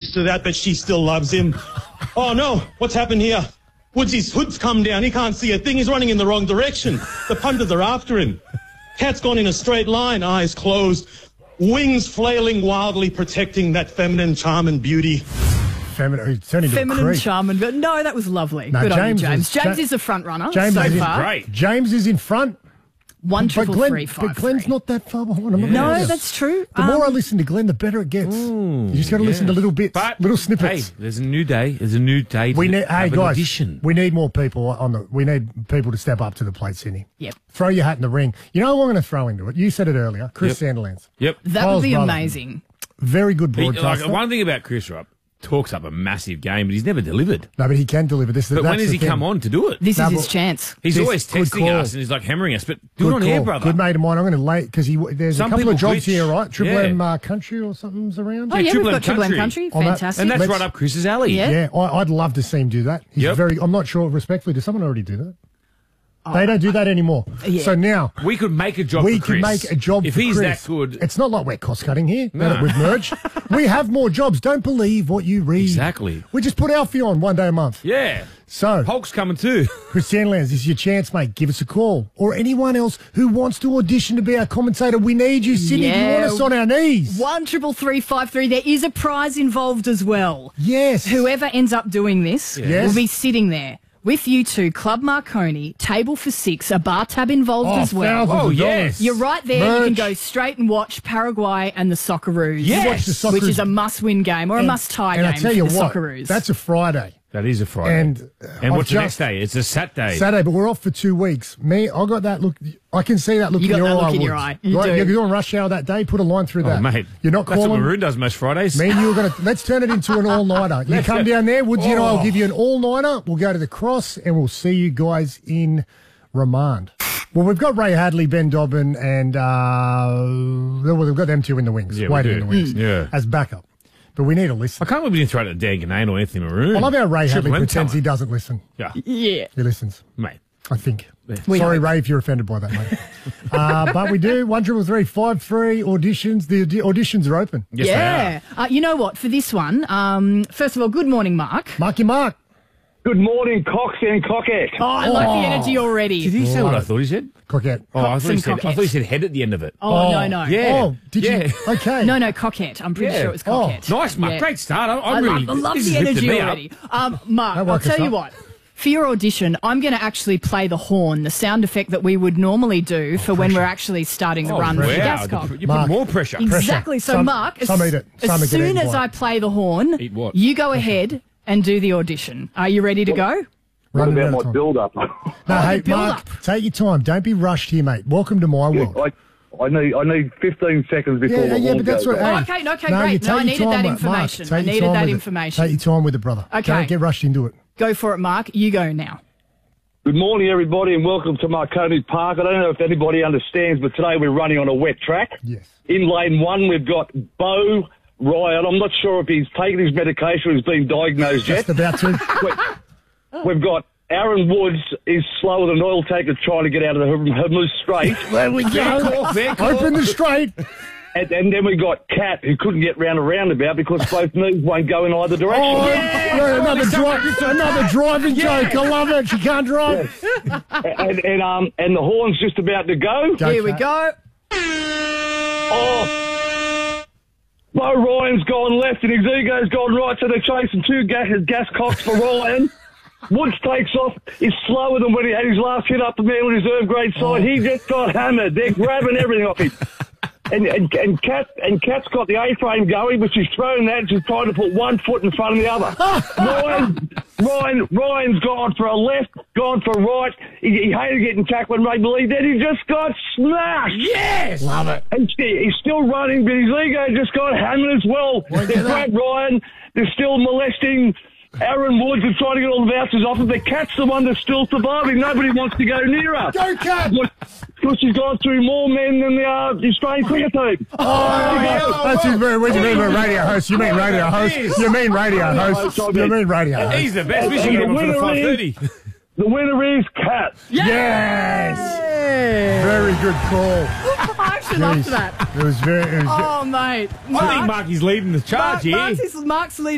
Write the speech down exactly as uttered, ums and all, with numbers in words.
used to that, but she still loves him. Oh, no. What's happened here? Woodsy's hood's come down. He can't see a thing. He's running in the wrong direction. The punters are after him. Cat's gone in a straight line, eyes closed, wings flailing wildly, protecting that feminine charm and beauty. Feminine, feminine charm, but no, that was lovely. No, Good James on you, James. is, James ja- is the front runner James so is far. Great. James is in front. One But, triple Glenn, three five. but Glenn's three. not that far behind. I'm not No, gonna- that's true. The more I Um, listen to Glenn, the better it gets. Ooh, you just got to listen to yeah. little bits, But, little snippets. Hey, there's a new day. There's a new day. we to need, hey have an guys, audition. we need more people on the. We need people to step up to the plate, Sydney. Yep. Throw your hat in the ring. You know what I'm going to throw into it? You said it earlier, Chris Yep. Sandilands. Yep. That Kyle's would be brother. amazing. Very good He, broadcaster. like, one thing about Chris, right, talks up a massive game, but he's never delivered. no, but he can deliver this. But that's when does the he thing. come on to do it? This No, is his but- chance. He's This- always good texting call. us and he's like hammering us, but do Good it on air, call. brother. Good mate of mine. I'm going to late because he there's Some a couple of people jobs glitch. here, right? Triple Yeah. M uh, Country or something's around. Oh, yeah, Triple we've M got Triple M Country. Country. Oh, that- Fantastic. And that's Let's- right up Chris's alley. Yeah. Yeah, I, I'd love to see him do that. He's Yep. very. I'm not sure. Respectfully, does someone already do that? They don't do that anymore. Yeah. So now We could make a job we for can Chris. make a job if for he's Chris. that good. It's not like we're cost cutting here. Now No. that we've merged, we have more jobs. Don't believe what you read. Exactly. We just put Alfie on one day a month. Yeah. So, Polk's coming too. Chris Sandilands, this is your chance, mate. Give us a call. Or anyone else who wants to audition to be our commentator. We need you, Sydney. Yeah. You want us on our knees. One triple three five three. There is a prize involved as well. Yes. Whoever ends up doing this Yes. will be sitting there with you two, Club Marconi, table for six, a bar tab involved Oh, as well. thousands Oh, of yes. dollars. You're right there. You can Merch. go straight and watch Paraguay and the Socceroos. Yes. Watch the Which Socceroos. is a must-win game or a And- must-tie and game I tell for you the what, Socceroos. that's a Friday. That is a Friday. And, uh, and I've what's the just- next day? It's a Saturday. Saturday, but we're off for two weeks. Me, I got that look. I can see that look You in got your that eye. look in your Woods. eye. You right? do. You're doing rush hour that day. Put a line through Oh, that. mate. You're not That's calling. what Maroon does most Fridays. Me and you are going to let's turn it into an all nighter. You come down there, Woodsy and I will Oh. give you an all nighter. We'll go to the cross and we'll see you guys in remand. Well, we've got Ray Hadley, Ben Dobbin, and uh, well, we've got them two in the wings, Yeah, we waiting do. in the wings, Mm. Yeah. as backup. But we need to I listen. can't believe we didn't throw it at Dan Ganane or Anthony Maroon. I love how Ray Hadley Triple M pretends he talent. doesn't listen. Yeah, yeah. He listens, mate. I think. We Sorry, hope. Ray, if you're offended by that, mate. uh, but we do one triple three five three auditions. The audi- auditions are open. Yes, they yeah. Uh, you know what? For this one, um, first of all, good morning, Mark. Mark your mark. Good morning, Cox and Cockett. Oh, I like the energy are. already. Did he say what I thought he said? Coquette. Oh, I thought he Cox said. and I thought he said head at the end of it. Oh, no, no. Yeah. Oh, did Yeah. you? Okay. No, no, coquette. I'm pretty Yeah. sure it was Oh, coquette. Nice, Mark. Yeah. Great start. I, I'm I really. love, I love this the has lifted energy me up. already. Um, Mark, That I'll woke us tell you up. what. For your audition, I'm going to actually play the horn, the sound effect that we would normally do for when we're actually starting the Oh, run wow. with the gas The- cock. You Mark. put more pressure. Exactly. So, Some- Mark, as, some eat it. Some as get soon eaten as by I it. play the horn, Eat what? you go ahead and do the audition. Are you ready to go? What Running out about of my time. build-up? No, Oh, hey, the build Mark, up. take your time. Don't be rushed here, mate. Welcome to my world. I, I need I need fifteen seconds before Yeah, the yeah, horn but that's goes what. off. Hey, Okay, okay, no, great. you No, take I your needed time, that Mark. information. Take I your needed time that with it. information. Take your time with it, brother. Okay. Don't get rushed into it. Go for it, Mark. You go now. Good morning, everybody, and welcome to Marconi Park. I don't know if anybody understands, but today we're running on a wet track. Yes. In lane one, we've got Bo Ryan. I'm not sure if he's taken his medication or he's been diagnosed yet. Just about to. We- We've got Aaron Woods is slower than an oil tanker trying to get out of the Hermoose Strait. There we go. Open the straight. And, and then we got Cat, who couldn't get round a roundabout because both knees won't go in either direction. Oh, yeah, another, dri- another driving joke. I love it. She can't drive. and, and um and the horn's just about to go. Go, Here we Kat. go. Oh, Bo Ryan's gone left and his ego's gone right, so they're chasing two gas, gas cocks for Ryan. Woods takes off. He's slower than when he had his last hit up the Manly Reserve grade side. He just got hammered. They're grabbing everything off him. And and and Cat and Cat's got the A-frame going, but she's thrown that. She's trying to put one foot in front of the other. Ryan, Ryan, Ryan's gone for a left, gone for a right. He, he hated getting tackled and made believe that he just got smashed. Yes. Love it. And he- he's still running, but his ego just got hammered as well. Won't They've get that. grabbed Ryan. They're still molesting Aaron Woods and trying to get all the vouchers off him. The Cat's the one that's still surviving. Nobody wants to go near her. Go, Cat. Because she's gone through more men than the, uh, the Australian cricket team. Oh, that's his very, what do you mean radio host? You mean radio host? You mean radio host? You mean radio host? He's the best. We should And get the him for the winner five is- thirty. The winner is Cat. Yes. Very good call. I actually loved Jeez. that. It was very. It was Oh, mate. I think Marky's leading the charge Mark, here. Mark's, Mark's leading.